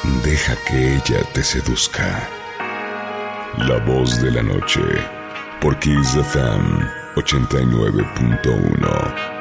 Deja que ella te seduzca. La voz de la noche, por Kiss FM 89.1.